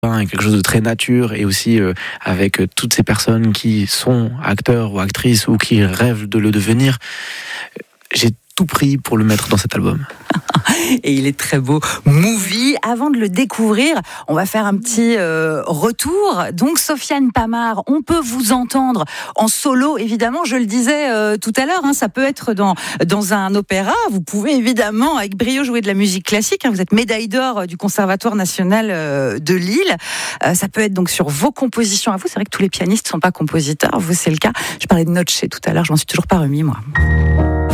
quelque chose de très nature, et aussi avec toutes ces personnes qui sont acteurs ou actrices ou qui rêvent de le devenir. J'ai tout pris pour le mettre dans cet album. Et il est très beau. Movie. Avant de le découvrir, on va faire un petit retour. Donc, Sofiane Pamart, on peut vous entendre en solo, évidemment. Je le disais tout à l'heure, ça peut être dans un opéra. Vous pouvez évidemment, avec brio, jouer de la musique classique. Vous êtes médaille d'or du Conservatoire national de Lille. Ça peut être donc sur vos compositions à vous. C'est vrai que tous les pianistes ne sont pas compositeurs. Vous, c'est le cas. Je parlais de Noche tout à l'heure. Je m'en suis toujours pas remis, moi.